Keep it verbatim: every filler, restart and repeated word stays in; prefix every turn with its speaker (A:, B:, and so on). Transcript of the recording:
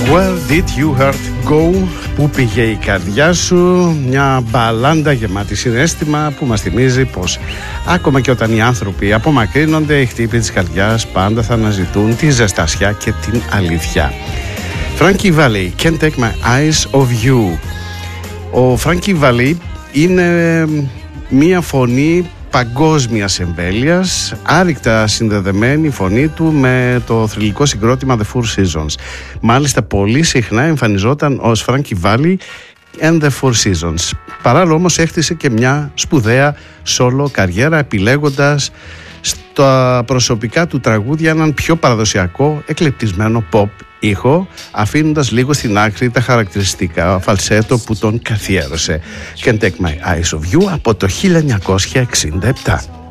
A: Where did you heart go? Πού πήγε η καρδιά σου? Μια μπαλάντα γεμάτη συναίσθημα που μας θυμίζει πως ακόμα και όταν οι άνθρωποι απομακρύνονται, οι χτύποι της καρδιάς πάντα θα αναζητούν τη ζεστασιά και την αλήθεια. Frankie Valli, Can't Take My Eyes Off You. Ο Frankie Valli είναι μια φωνή παγκόσμιας εμβέλειας, άρρηκτα συνδεδεμένη η φωνή του με το θρυλικό συγκρότημα The Four Seasons. Μάλιστα πολύ συχνά εμφανιζόταν ως Frankie Valli and The Four Seasons. Παράλληλα όμως έχτισε και μια σπουδαία solo καριέρα, επιλέγοντας στα προσωπικά του τραγούδια έναν πιο παραδοσιακό εκλεπτισμένο pop ήχο, αφήνοντας λίγο στην άκρη τα χαρακτηριστικά φαλσέτο που τον καθιέρωσε. Can't Take My Eyes Off You από το χίλια εννιακόσια εξήντα επτά.